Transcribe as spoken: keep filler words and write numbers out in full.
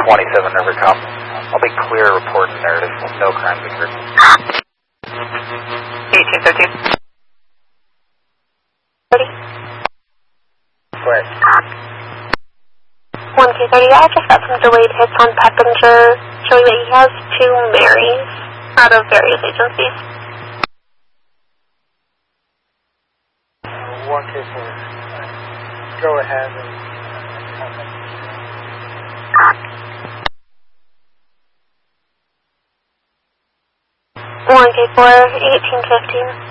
twenty-seven River Cop. I'll be clear reporting there. There's no crimes occurred. eighteen fifteen. thirty. Quick. one K thirty, I just got some delayed hits on Peppinger, showing that he has two Marys out of various agencies. Uh, one K four. Go ahead and one K four, eighteen fifteen.